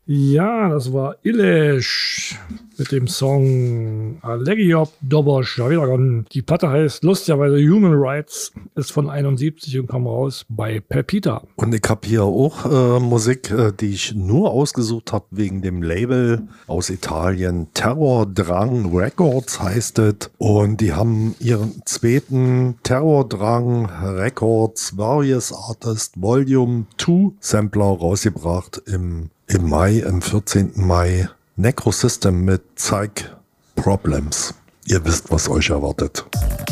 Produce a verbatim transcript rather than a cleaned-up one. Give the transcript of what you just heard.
Ja, das war Ilesh mit dem Song Allegiop Dobosh. Ja, wieder ran. Die Platte heißt lustigerweise Human Rights, ist von einundsiebzig und kam raus bei Pepita. Und ich habe hier auch äh, Musik, äh, die ich nur ausgesucht habe wegen dem Label aus Italien. Terrordrang Records heißt es. Und die haben ihren zweiten Terrordrang Records Various Artist Volume zwei Sampler rausgebracht im Im Mai, am vierzehnten Mai, Necrosystem mit Psych Problems. Ihr wisst, was euch erwartet.